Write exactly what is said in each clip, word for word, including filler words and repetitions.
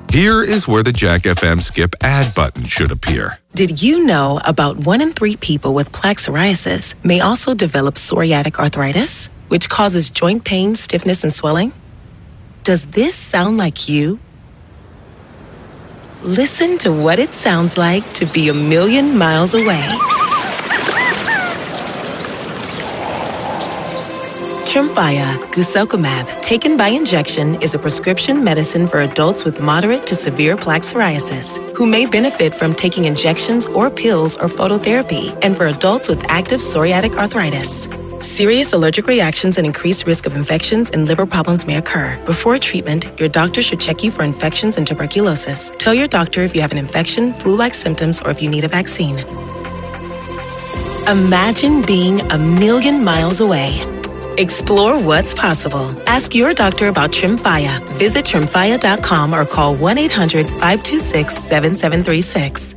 Here is where the Jack F M Skip Ad button should appear. Did you know about one in three people with plaque psoriasis may also develop psoriatic arthritis, which causes joint pain, stiffness, and swelling? Does this sound like you? Listen to what it sounds like to be a million miles away. Tremfya guselkumab, taken by injection, is a prescription medicine for adults with moderate to severe plaque psoriasis who may benefit from taking injections or pills or phototherapy, and for adults with active psoriatic arthritis. Serious allergic reactions and increased risk of infections and liver problems may occur. Before treatment, your doctor should check you for infections and tuberculosis. Tell your doctor if you have an infection, flu-like symptoms, or if you need a vaccine. Imagine being a million miles away. Explore what's possible. Ask your doctor about Tremfya. Visit tremfya dot com or call one eight hundred, five two six, seven seven three six.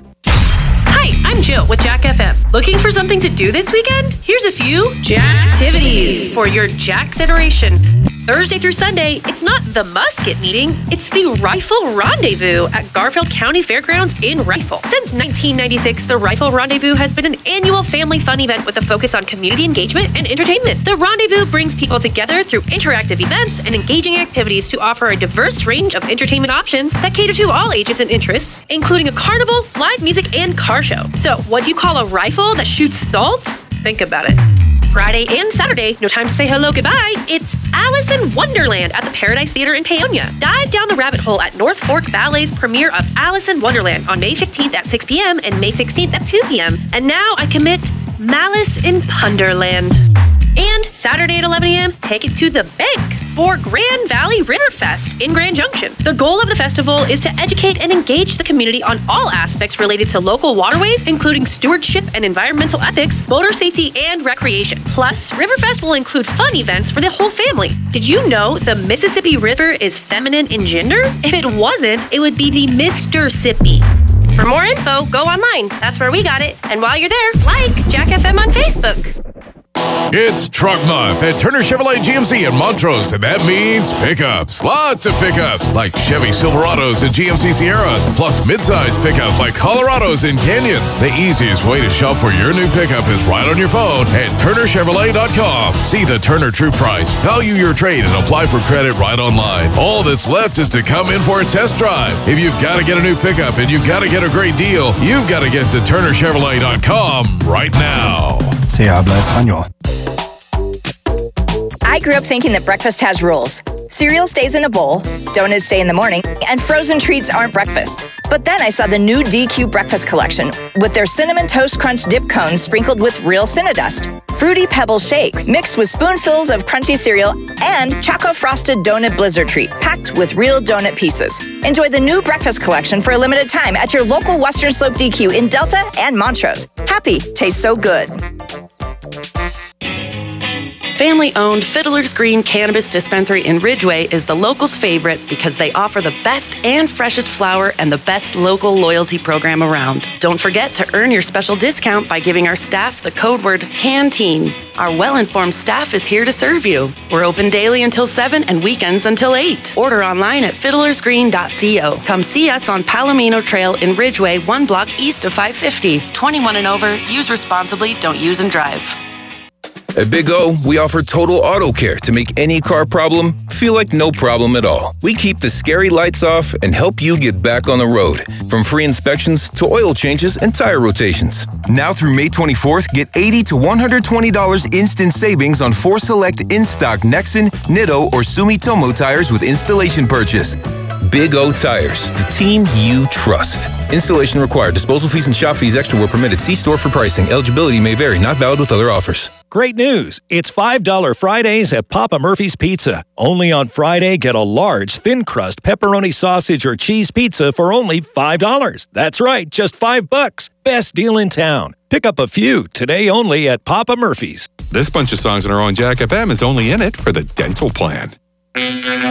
Hi, I'm Jill with Jack F M. Looking for something to do this weekend? Here's a few Jack activities for your Jack's iteration. Thursday through Sunday, it's not the Musket meeting, it's the Rifle Rendezvous at Garfield County Fairgrounds in Rifle. Since nineteen ninety-six, the Rifle Rendezvous has been an annual family fun event with a focus on community engagement and entertainment. The Rendezvous brings people together through interactive events and engaging activities to offer a diverse range of entertainment options that cater to all ages and interests, including a carnival, live music, and car show. So, what do you call a rifle that shoots salt? Think about it. Friday and Saturday, no time to say hello goodbye, it's Alice in Wonderland at the Paradise Theater in Paonia. Dive down the rabbit hole at North Fork Ballet's premiere of Alice in Wonderland on May fifteenth at six p.m. and May sixteenth at two p.m. And now I commit Malice in Punderland. And Saturday at eleven a.m., take it to the bank for Grand Valley River Fest in Grand Junction. The goal of the festival is to educate and engage the community on all aspects related to local waterways, including stewardship and environmental ethics, motor safety, and recreation. Plus, Riverfest will include fun events for the whole family. Did you know the Mississippi River is feminine in gender? If it wasn't, it would be the Mister-Sippy. For more info, go online. That's where we got it. And while you're there, like Jack F M on Facebook. It's Truck Month at Turner Chevrolet G M C in Montrose, and that means pickups. Lots of pickups, like Chevy Silverados and G M C Sierras, plus midsize pickups like Colorados and Canyons. The easiest way to shop for your new pickup is right on your phone at Turner Chevrolet dot com. See the Turner True Price, value your trade, and apply for credit right online. All that's left is to come in for a test drive. If you've got to get a new pickup and you've got to get a great deal, you've got to get to Turner Chevrolet dot com right now. Se habla español. I grew up thinking that breakfast has rules. Cereal stays in a bowl, donuts stay in the morning, and frozen treats aren't breakfast. But then I saw the new D Q Breakfast Collection with their Cinnamon Toast Crunch dip cones sprinkled with real Cinnadust, Fruity Pebble Shake mixed with spoonfuls of crunchy cereal, and Choco Frosted Donut Blizzard Treat packed with real donut pieces. Enjoy the new Breakfast Collection for a limited time at your local Western Slope D Q in Delta and Montrose. Happy tastes so good. Family-owned Fiddler's Green Cannabis Dispensary in Ridgeway is the locals' favorite because they offer the best and freshest flower and the best local loyalty program around. Don't forget to earn your special discount by giving our staff the code word CANTEEN. Our well-informed staff is here to serve you. We're open daily until seven and weekends until eight. Order online at fiddlers green dot co. Come see us on Palomino Trail in Ridgeway, one block east of five fifty. twenty-one and over. Use responsibly. Don't use and drive. At Big O, we offer total auto care to make any car problem feel like no problem at all. We keep the scary lights off and help you get back on the road. From free inspections to oil changes and tire rotations. Now through May twenty-fourth, get eighty to one hundred twenty dollars instant savings on four select in-stock Nexen, Nitto, or Sumitomo tires with installation purchase. Big O Tires, the team you trust. Installation required. Disposal fees and shop fees extra were permitted. See store for pricing. Eligibility may vary. Not valid with other offers. Great news. It's five dollar Fridays at Papa Murphy's Pizza. Only on Friday, get a large, thin-crust pepperoni sausage or cheese pizza for only five dollars. That's right, just five bucks. Best deal in town. Pick up a few today only at Papa Murphy's. This bunch of songs in our own Jack F M is only in it for the dental plan.